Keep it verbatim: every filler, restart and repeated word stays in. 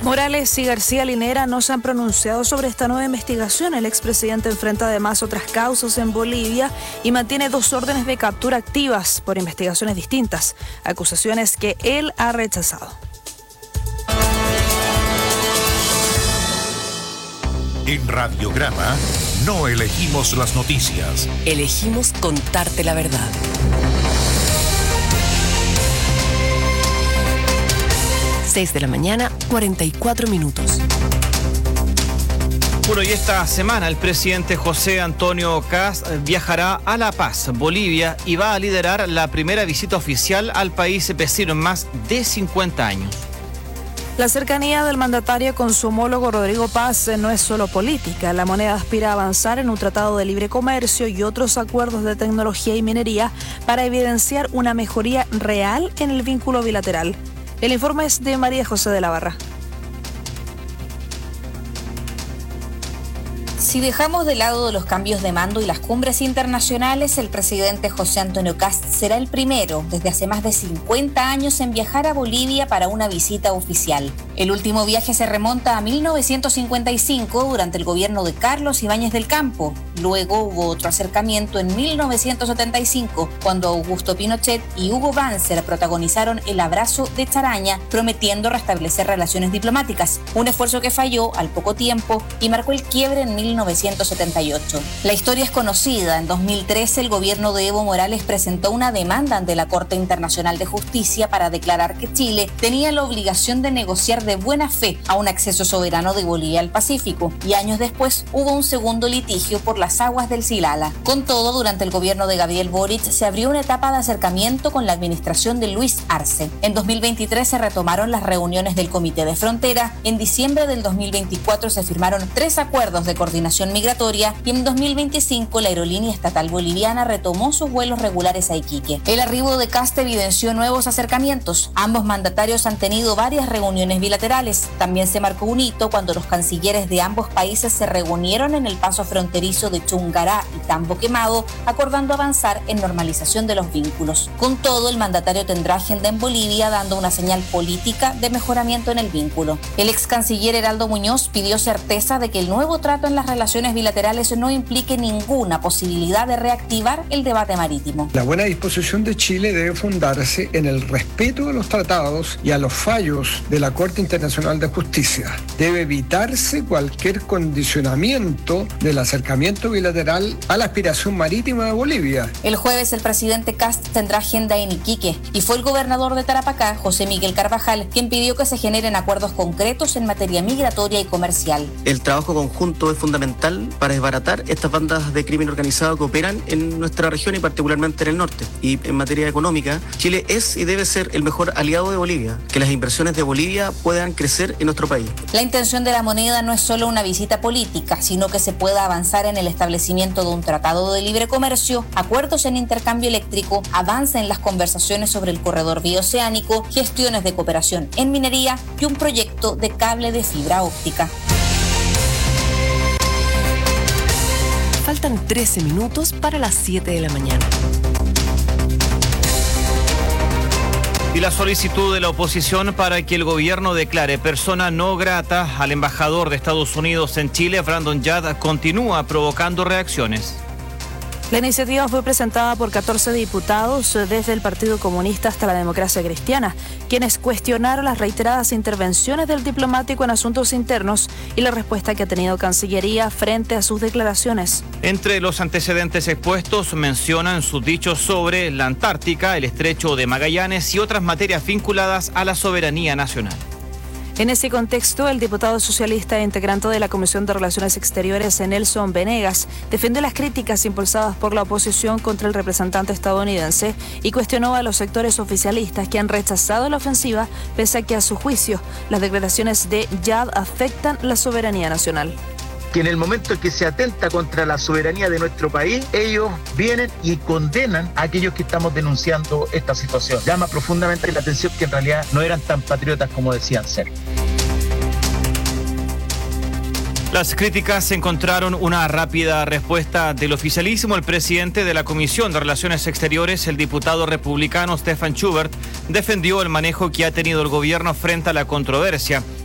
Morales y García Linera no se han pronunciado sobre esta nueva investigación. El expresidente enfrenta además otras causas en Bolivia y mantiene dos órdenes de captura activas por investigaciones distintas, acusaciones que él ha rechazado. En Radiograma no elegimos las noticias. Elegimos contarte la verdad. seis de la mañana, cuarenta y cuatro minutos. Bueno, y esta semana el presidente José Antonio Kast viajará a La Paz, Bolivia, y va a liderar la primera visita oficial al país vecino en más de cincuenta años. La cercanía del mandatario con su homólogo Rodrigo Paz no es solo política. La moneda aspira a avanzar en un tratado de libre comercio y otros acuerdos de tecnología y minería para evidenciar una mejoría real en el vínculo bilateral. El informe es de María José de la Barra. Si dejamos de lado los cambios de mando y las cumbres internacionales, el presidente José Antonio Kast será el primero desde hace más de cincuenta años en viajar a Bolivia para una visita oficial. El último viaje se remonta a mil novecientos cincuenta y cinco durante el gobierno de Carlos Ibáñez del Campo. Luego hubo otro acercamiento en mil novecientos setenta y cinco, cuando Augusto Pinochet y Hugo Banzer protagonizaron el abrazo de Charaña, prometiendo restablecer relaciones diplomáticas. Un esfuerzo que falló al poco tiempo y marcó el quiebre en mil novecientos setenta y ocho. La historia es conocida. En dos mil trece, el gobierno de Evo Morales presentó una demanda ante la Corte Internacional de Justicia para declarar que Chile tenía la obligación de negociar de buena fe a un acceso soberano de Bolivia al Pacífico. Y años después hubo un segundo litigio por las aguas del Silala. Con todo, durante el gobierno de Gabriel Boric se abrió una etapa de acercamiento con la administración de Luis Arce. En dos mil veintitrés se retomaron las reuniones del Comité de Frontera. En diciembre del dos mil veinticuatro se firmaron tres acuerdos de coordinación migratoria y en dos mil veinticinco la aerolínea estatal boliviana retomó sus vuelos regulares a Iquique. El arribo de Kast evidenció nuevos acercamientos. Ambos mandatarios han tenido varias reuniones bilaterales. También se marcó un hito cuando los cancilleres de ambos países se reunieron en el paso fronterizo de Chungará y Tambo Quemado, acordando avanzar en normalización de los vínculos. Con todo, el mandatario tendrá agenda en Bolivia, dando una señal política de mejoramiento en el vínculo. El ex canciller Heraldo Muñoz pidió certeza de que el nuevo trato en las relaciones bilaterales no implique ninguna posibilidad de reactivar el debate marítimo. La buena disposición de Chile debe fundarse en el respeto a los tratados y a los fallos de la Corte Internacional de Justicia. Debe evitarse cualquier condicionamiento del acercamiento bilateral a la aspiración marítima de Bolivia. El jueves el presidente Kast tendrá agenda en Iquique y fue el gobernador de Tarapacá, José Miguel Carvajal, quien pidió que se generen acuerdos concretos en materia migratoria y comercial. El trabajo conjunto es fundamental para desbaratar estas bandas de crimen organizado que operan en nuestra región y particularmente en el norte. Y en materia económica, Chile es y debe ser el mejor aliado de Bolivia, que las inversiones de Bolivia puedan crecer en nuestro país. La intención de la moneda no es solo una visita política, sino que se pueda avanzar en el establecimiento de un tratado de libre comercio, acuerdos en intercambio eléctrico, avance en las conversaciones sobre el corredor bioceánico, gestiones de cooperación en minería y un proyecto de cable de fibra óptica. Faltan trece minutos para las siete de la mañana. Y la solicitud de la oposición para que el gobierno declare persona no grata al embajador de Estados Unidos en Chile, Brandon Yad, continúa provocando reacciones. La iniciativa fue presentada por catorce diputados desde el Partido Comunista hasta la Democracia Cristiana, quienes cuestionaron las reiteradas intervenciones del diplomático en asuntos internos y la respuesta que ha tenido Cancillería frente a sus declaraciones. Entre los antecedentes expuestos mencionan sus dichos sobre la Antártica, el Estrecho de Magallanes y otras materias vinculadas a la soberanía nacional. En ese contexto, el diputado socialista e integrante de la Comisión de Relaciones Exteriores, Nelson Venegas, defendió las críticas impulsadas por la oposición contra el representante estadounidense y cuestionó a los sectores oficialistas que han rechazado la ofensiva, pese a que, a su juicio, las declaraciones de Yad afectan la soberanía nacional. Que en el momento en que se atenta contra la soberanía de nuestro país, ellos vienen y condenan a aquellos que estamos denunciando esta situación. Llama profundamente la atención que en realidad no eran tan patriotas como decían ser. Las críticas encontraron una rápida respuesta del oficialismo. El presidente de la Comisión de Relaciones Exteriores, el diputado republicano Stefan Schubert, defendió el manejo que ha tenido el gobierno frente a la controversia.